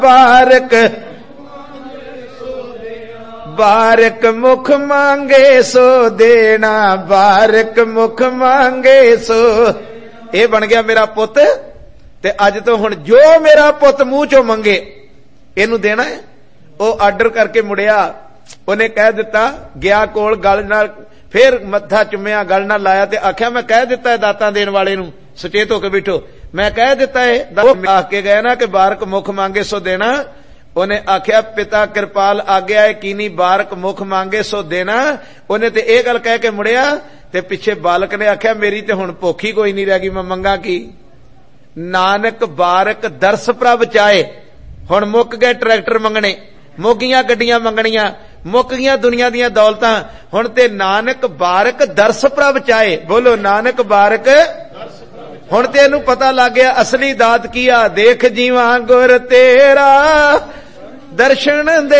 बारक बारक मुख मांगे सो देना, बारक मुख मांगे सो। ये बन गया मेरा पुत। ते अज तो हुण जो मेरा पुत मुंह चो मंगे इनू देना है। वो आर्डर करके मुड़िया, उन्हें कह दिता, गया कोल गल नाल फिर मत्था चुम्या, गल नाल लाया ते आख्या मैं कह दिता है दाता देन वाले नू, सचेत होके बैठो, मैं कह दिता है। आख के गए ना कि बारक मुख मांगे सो देना। उन्हें आख्या पिता कृपाल आग्या है कीनी, बारक मुख मांगे सो देना। उन्हें ते ये गल कह के मुड़िया ते पिछे बालक ने आख्या मेरी ते हुण भुख ही कोई नहीं रह गई, मैं मंगा की। नानक बारक दरस प्रभ चाहे। हुण मुक गए ट्रैक्टर मंगने, मुक गईयां गड्डियां मंगणियां, मुक गईयां दुनिया दीयां दौलतां, हुण ते नानक बारक दरस प्रभ चाहे। बोलो नानक बारक। हुण ते इहनूं पता लग गया असली दात की आ। देख जीवां गुर तेरा दर्शन दे